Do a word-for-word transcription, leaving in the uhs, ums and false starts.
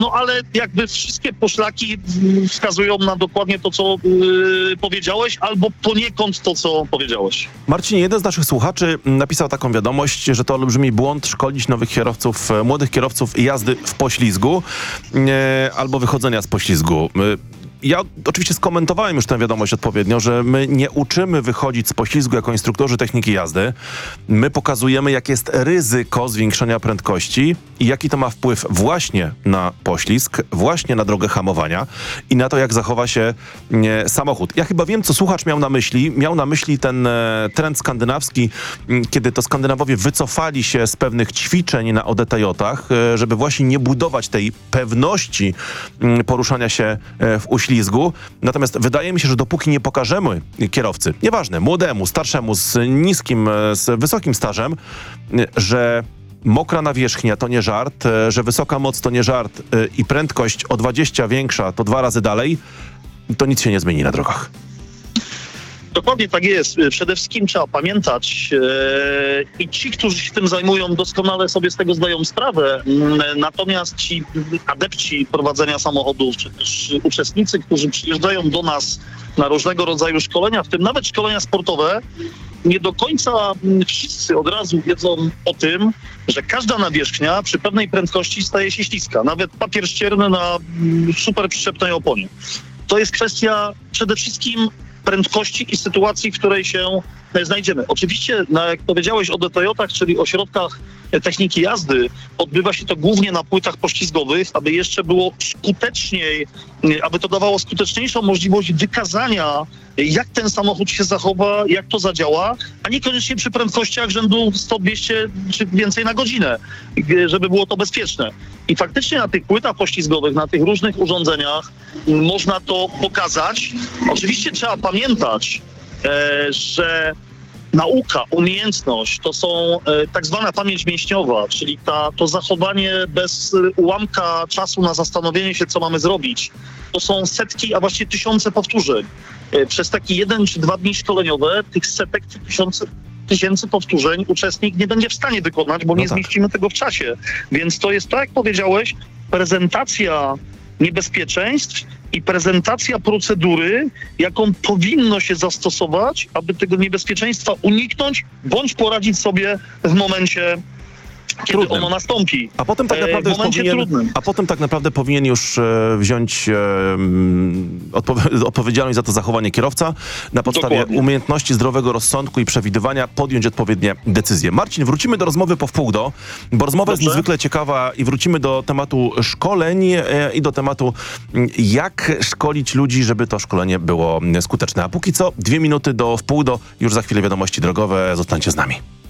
no ale jakby wszystkie poszlaki mm, wskazują na dokładnie to, co yy, powiedziałeś, albo poniekąd to, co powiedziałeś. Marcin, jeden z naszych słuchaczy napisał taką wiadomość, że to olbrzymi błąd szkolić nowych kierowców, e, młodych kierowców jazdy w poślizgu e, albo wychodzenia z poślizgu. E, Ja oczywiście skomentowałem już tę wiadomość odpowiednio, że my nie uczymy wychodzić z poślizgu jako instruktorzy techniki jazdy. My pokazujemy, jakie jest ryzyko zwiększenia prędkości i jaki to ma wpływ właśnie na poślizg, właśnie na drogę hamowania i na to, jak zachowa się e, samochód. Ja chyba wiem, co słuchacz miał na myśli. Miał na myśli ten e, trend skandynawski, m, kiedy to Skandynawowie wycofali się z pewnych ćwiczeń na O D T J-ach, e, żeby właśnie nie budować tej pewności m, poruszania się e, w uślizgu. Natomiast wydaje mi się, że dopóki nie pokażemy kierowcy, nieważne, młodemu, starszemu, z niskim, z wysokim stażem, że mokra nawierzchnia to nie żart, że wysoka moc to nie żart i prędkość o dwadzieścia większa to dwa razy dalej, to nic się nie zmieni na drogach. Dokładnie tak jest. Przede wszystkim trzeba pamiętać e, i ci, którzy się tym zajmują, doskonale sobie z tego zdają sprawę. Mm, Natomiast ci adepci prowadzenia samochodów, czy też uczestnicy, którzy przyjeżdżają do nas na różnego rodzaju szkolenia, w tym nawet szkolenia sportowe, nie do końca mm, wszyscy od razu wiedzą o tym, że każda nawierzchnia przy pewnej prędkości staje się śliska. Nawet papier ścierny na mm, super przyczepnej oponie. To jest kwestia przede wszystkim prędkości i sytuacji, w której się znajdziemy. Oczywiście, na, jak powiedziałeś o D T J-ach, czyli ośrodkach techniki jazdy, odbywa się to głównie na płytach poślizgowych, aby jeszcze było skuteczniej, aby to dawało skuteczniejszą możliwość wykazania, jak ten samochód się zachowa, jak to zadziała, a niekoniecznie przy prędkościach rzędu sto dwieście czy więcej na godzinę, żeby było to bezpieczne. I faktycznie na tych płytach poślizgowych, na tych różnych urządzeniach można to pokazać. Oczywiście trzeba pamiętać, e, że nauka, umiejętność to są e, tak zwana pamięć mięśniowa, czyli ta, to zachowanie bez ułamka czasu na zastanowienie się, co mamy zrobić. To są setki, a właściwie tysiące powtórzeń. E, przez taki jeden czy dwa dni szkoleniowe tych setek czy tysiące tysięcy powtórzeń uczestnik nie będzie w stanie wykonać, bo No nie tak. zmieścimy tego w czasie. Więc to jest, tak jak powiedziałeś, prezentacja niebezpieczeństw i prezentacja procedury, jaką powinno się zastosować, aby tego niebezpieczeństwa uniknąć, bądź poradzić sobie w momencie, kiedy Trudnym. ono nastąpi. A potem tak E, naprawdę w już momencie powinien, trudnym. a potem tak naprawdę powinien już e, wziąć e, mm, odpow- odpowiedzialność za to zachowanie kierowca na podstawie Dokładnie. umiejętności, zdrowego rozsądku i przewidywania podjąć odpowiednie decyzje. Marcin, wrócimy do rozmowy po wpół do, bo rozmowa jest Dobrze. niezwykle ciekawa i wrócimy do tematu szkoleń e, i do tematu m, jak szkolić ludzi, żeby to szkolenie było skuteczne. A póki co dwie minuty do wpół do, już za chwilę wiadomości drogowe. Zostańcie z nami.